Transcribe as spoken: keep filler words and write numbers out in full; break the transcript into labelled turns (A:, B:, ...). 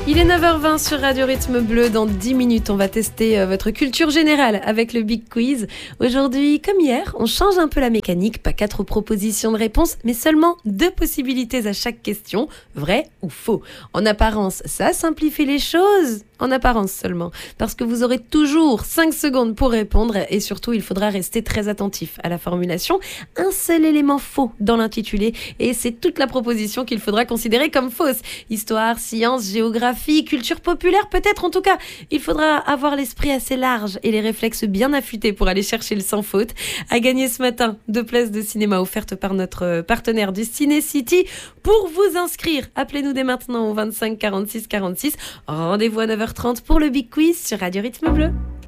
A: Il est neuf heures vingt sur Radio Rythme Bleu. Dans dix minutes, on va tester euh, votre culture générale avec le Big Quiz. Aujourd'hui, comme hier, on change un peu la mécanique. Pas quatre propositions de réponse, mais seulement deux possibilités à chaque question, vrai ou faux. En apparence, ça simplifie les choses. En apparence seulement, parce que vous aurez toujours cinq secondes pour répondre et surtout, il faudra rester très attentif à la formulation. Un seul élément faux dans l'intitulé et c'est toute la proposition qu'il faudra considérer comme fausse. Histoire, science, géographie, culture populaire peut-être. En tout cas, il faudra avoir l'esprit assez large et les réflexes bien affûtés pour aller chercher le sans faute. À gagner ce matin, deux places de cinéma offertes par notre partenaire du Ciné City. Pour vous inscrire, appelez-nous dès maintenant au vingt-cinq quarante-six quarante-six. Rendez-vous à neuf heures trente pour le Big Quiz sur Radio Rythme Bleu.